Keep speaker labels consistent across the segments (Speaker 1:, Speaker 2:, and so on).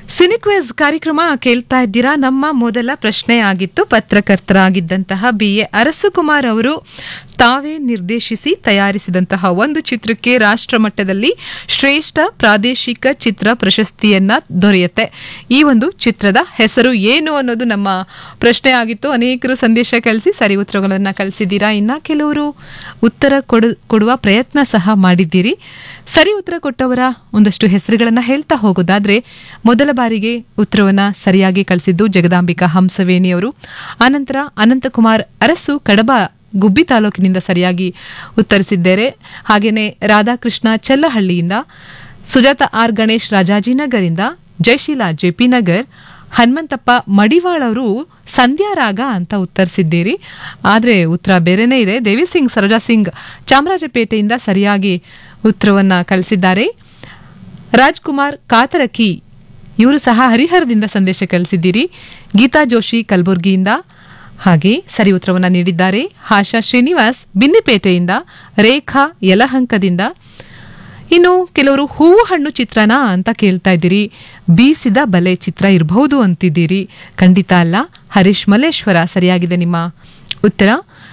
Speaker 1: ಸಿನಿಕ್ವೆಸ್ ಕಾರ್ಯಕ್ರಮ ಕೇಳ್ತಾ ಇದ್ದೀರಾ. ನಮ್ಮ ಮೊದಲ ಪ್ರಶ್ನೆ ಆಗಿತ್ತು, ಪತ್ರಕರ್ತರಾಗಿದ್ದಂತಹ BA ಅರಸುಕುಮಾರ್ ಅವರು ತಾವೇ ನಿರ್ದೇಶಿಸಿ ತಯಾರಿಸಿದಂತಹ ಒಂದು ಚಿತ್ರಕ್ಕೆ ರಾಷ್ಟ್ರ ಮಟ್ಟದಲ್ಲಿ ಶ್ರೇಷ್ಠ ಪ್ರಾದೇಶಿಕ ಚಿತ್ರ ಪ್ರಶಸ್ತಿಯನ್ನ ದೊರೆಯುತ್ತೆ. ಈ ಒಂದು ಚಿತ್ರದ ಹೆಸರು ಏನು ಅನ್ನೋದು ನಮ್ಮ ಪ್ರಶ್ನೆ ಆಗಿತ್ತು. ಅನೇಕರು ಸಂದೇಶ ಕಳಿಸಿ ಸರಿ ಉತ್ತರಗಳನ್ನ ಕಳಿಸಿದ್ದೀರಾ. ಇನ್ನ ಕೆಲವರು ಉತ್ತರ ಕೊಡುವ ಪ್ರಯತ್ನ ಸಹ ಮಾಡಿದ್ದೀರಿ. ಸರಿ ಉತ್ತರ ಕೊಟ್ಟವರ ಒಂದಷ್ಟು ಹೆಸರುಗಳನ್ನ ಹೇಳ್ತಾ ಹೋಗೋದಾದ್ರೆ, ಮೊದಲ ಬಾರಿಗೆ ಉತ್ತರವನ್ನ ಸರಿಯಾಗಿ ಕಳಿಸಿದ್ದು ಜಗದಾಂಬಿಕಾ ಹಂಸವೇಣಿಯವರು. ಆನಂತರ ಅನಂತಕುಮಾರ್ ಅರಸು ಕಡಬ ಗುಬ್ಬಿ ತಾಲೂಕಿನಿಂದ ಸರಿಯಾಗಿ ಉತ್ತರಿಸಿದ್ದಾರೆ. ಹಾಗೇನೆ ರಾಧಾಕೃಷ್ಣ ಚಲ್ಲಹಳ್ಳಿಯಿಂದ, ಸುಜಾತ ಆರ್ ಗಣೇಶ್ ರಾಜಾಜಿನಗರಿಂದ, ಜಯಶೀಲಾ JP ನಗರ್, ಹನುಮಂತಪ್ಪ ಮಡಿವಾಳ್ ಅವರು ಸಂಧ್ಯಾರಾಗ ಅಂತ ಉತ್ತರಿಸಿದ್ದೀರಿ. ಆದ್ರೆ ಉತ್ತರ ಬೇರೆನೇ ಇದೆ. ದೇವಿ ಸಿಂಗ್ ಸರೋಜಾ ಸಿಂಗ್ ಚಾಮರಾಜಪೇಟೆಯಿಂದ ಸರಿಯಾಗಿ ಉತ್ತರವನ್ನ ಕಳಿಸಿದ್ದಾರೆ. ರಾಜ್ಕುಮಾರ್ ಕಾತರಕಿ ಇವರು ಸಹ ಹರಿಹರದಿಂದ ಸಂದೇಶ ಕಳಿಸಿದ್ದೀರಿ. ಗೀತಾ ಜೋಶಿ ಕಲಬುರ್ಗಿಯಿಂದ ಹಾಗೆ ಸರಿ ಉತ್ತರವನ್ನ ನೀಡಿದ್ದಾರೆ. ಆಶಾ ಶ್ರೀನಿವಾಸ್ ಬಿನ್ನಿಪೇಟೆಯಿಂದ, ರೇಖಾ ಯಲಹಂಕದಿಂದ. ಇನ್ನು ಕೆಲವರು ಹೂವು ಹಣ್ಣು ಚಿತ್ರನ ಅಂತ ಕೇಳ್ತಾ ಇದ್ದೀರಿ. ಬೀಸಿದ ಬಲೆ ಚಿತ್ರ ಇರಬಹುದು ಅಂತಿದ್ದೀರಿ. ಖಂಡಿತ ಅಲ್ಲ. ಹರೀಶ್ ಮಲ್ಲೇಶ್ವರ ಸರಿಯಾಗಿದೆ ನಿಮ್ಮ ಉತ್ತರ.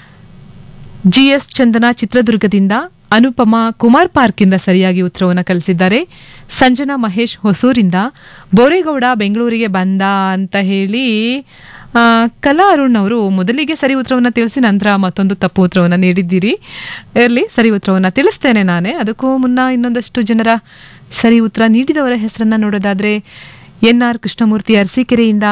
Speaker 1: GS ಚಂದನ ಚಿತ್ರದುರ್ಗದಿಂದ, ಅನುಪಮಾ ಕುಮಾರ್ ಪಾರ್ಕ್ ಇಂದ ಸರಿಯಾಗಿ ಉತ್ತರವನ್ನು ಕಳಿಸಿದ್ದಾರೆ. ಸಂಜನಾ ಮಹೇಶ್ ಹೊಸೂರಿಂದ, ಬೋರೇಗೌಡ ಬೆಂಗಳೂರಿಗೆ ಬಂದ ಅಂತ ಹೇಳಿ ಕಲಾ ಅರುಣ್ ಅವರು ಮೊದಲಿಗೆ ಸರಿ ಉತ್ತರವನ್ನು ತಿಳಿಸಿ ನಂತರ ಮತ್ತೊಂದು ತಪ್ಪು ಉತ್ತರವನ್ನು ನೀಡಿದ್ದೀರಿ. ಇರಲಿ, ಸರಿ ಉತ್ತರವನ್ನು ತಿಳಿಸ್ತೇನೆ ನಾನೇ. ಅದಕ್ಕೂ ಮುನ್ನ ಇನ್ನೊಂದಷ್ಟು ಜನರ ಸರಿ ಉತ್ತರ ನೀಡಿದವರ ಹೆಸರನ್ನ ನೋಡೋದಾದ್ರೆ, NR ಕೃಷ್ಣಮೂರ್ತಿ ಅರಸೀಕೆರೆಯಿಂದ.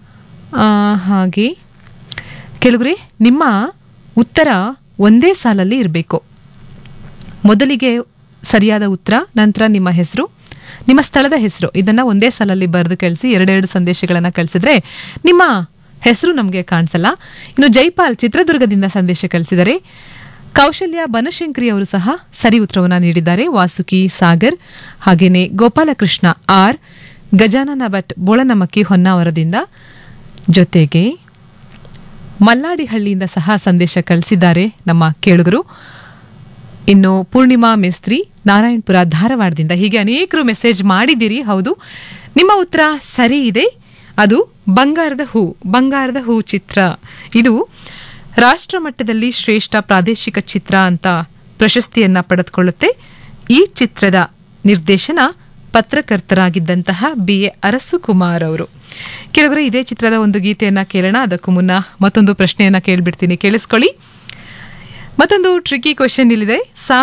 Speaker 1: ಹಾಗೆ ಕೆಲವರೇ, ನಿಮ್ಮ ಉತ್ತರ ಒಂದೇ ಸಾಲಲ್ಲಿ ಇರಬೇಕು. ಮೊದಲಿಗೆ ಸರಿಯಾದ ಉತ್ತರ, ನಂತರ ನಿಮ್ಮ ಹೆಸರು, ನಿಮ್ಮ ಸ್ಥಳದ ಹೆಸರು, ಇದನ್ನ ಒಂದೇ ಸಾಲಲ್ಲಿ ಬರೆದು ಕಳಿಸಿ. ಎರಡೆರಡು ಸಂದೇಶಗಳನ್ನ ಕಳಿಸಿದ್ರೆ ನಿಮ್ಮ ಹೆಸರು ನಮಗೆ ಕಾಣಿಸಲ್ಲ. ಇನ್ನು ಜೈಪಾಲ್ ಚಿತ್ರದುರ್ಗದಿಂದ ಸಂದೇಶ ಕಳಿಸಿದರೆ, ಕೌಶಲ್ಯ ಬನಶಂಕರಿ ಅವರು ಸಹ ಸರಿ ಉತ್ತರವನ್ನ ನೀಡಿದ್ದಾರೆ. ವಾಸುಕಿ ಸಾಗರ್, ಹಾಗೇನೆ ಗೋಪಾಲಕೃಷ್ಣ R, ಗಜಾನನ ಭಟ್ ಬೋಳನಮಕ್ಕಿ ಹೊನ್ನಾವರದಿಂದ, ಜೊತೆಗೆ ಮಲ್ಲಾಡಿಹಳ್ಳಿಯಿಂದ ಸಹ ಸಂದೇಶ ಕಳಿಸಿದ್ದಾರೆ ನಮ್ಮ ಕೇಳುಗರು. ಇನ್ನು ಪೂರ್ಣಿಮಾ ಮೇಸ್ತ್ರಿ ನಾರಾಯಣಪುರ ಧಾರವಾಡದಿಂದ. ಹೀಗೆ ಅನೇಕರು ಮೆಸೇಜ್ ಮಾಡಿದ್ದೀರಿ. ಹೌದು, ನಿಮ್ಮ ಉತ್ತರ ಸರಿ ಇದೆ. ಅದು ಬಂಗಾರದ ಹೂ ಚಿತ್ರ. ಇದು ರಾಷ್ಟ್ರ ಮಟ್ಟದಲ್ಲಿ ಶ್ರೇಷ್ಠ ಪ್ರಾದೇಶಿಕ ಚಿತ್ರ ಅಂತ ಪ್ರಶಸ್ತಿಯನ್ನ ಪಡೆದುಕೊಳ್ಳುತ್ತೆ. ಈ ಚಿತ್ರದ ನಿರ್ದೇಶನ ಪತ್ರಕರ್ತರಾಗಿದ್ದಂತಹ BA ಅರಸುಕುಮಾರ್ ಅವರು. ಕೆಲವರೇ, ಇದೇ ಚಿತ್ರದ ಒಂದು ಗೀತೆಯನ್ನ ಕೇಳೋಣ. ಅದಕ್ಕೂ ಮುನ್ನ ಮತ್ತೊಂದು ಪ್ರಶ್ನೆಯನ್ನ ಕೇಳ್ಬಿಡ್ತೀನಿ, ಕೇಳಿಸ್ಕೊಳ್ಳಿ. ಮತ್ತೊಂದು ಟ್ರಿಕಿ ಕ್ವೆಶ್ಚನ್ ಇಲ್ಲಿದೆ.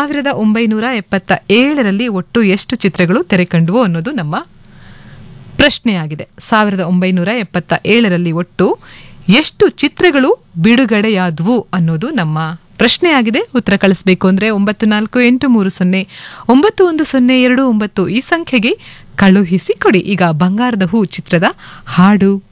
Speaker 1: 1977ರಲ್ಲಿ ಒಟ್ಟು ಎಷ್ಟು ಚಿತ್ರಗಳು ತೆರೆ ಕಂಡುವು ಅನ್ನೋದು ನಮ್ಮ ಪ್ರಶ್ನೆಯಾಗಿದೆ. 1977ರಲ್ಲಿ ಒಟ್ಟು ಎಷ್ಟು ಚಿತ್ರಗಳು ಬಿಡುಗಡೆಯಾದವು ಅನ್ನೋದು ನಮ್ಮ ಪ್ರಶ್ನೆಯಾಗಿದೆ. ಉತ್ತರ ಕಳಿಸಬೇಕು ಅಂದ್ರೆ 9483091029 ಈ ಸಂಖ್ಯೆಗೆ ಕಳುಹಿಸಿ ಕೊಡಿ. ಈಗ ಬಂಗಾರದ ಹೂ ಚಿತ್ರದ ಹಾಡು